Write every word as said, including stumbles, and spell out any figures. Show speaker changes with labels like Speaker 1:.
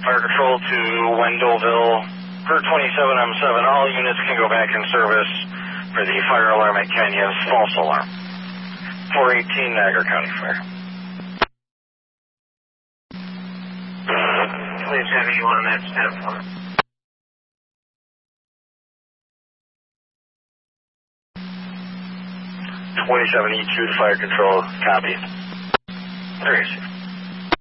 Speaker 1: Fire Control to Wendellville. Per twenty-seven M seven, all units can go back in service for the fire alarm at Kenya's false alarm. four eighteen Niagara County Fire. Please have you on that ten four. twenty-seven E two to Fire Control, copy. There you see.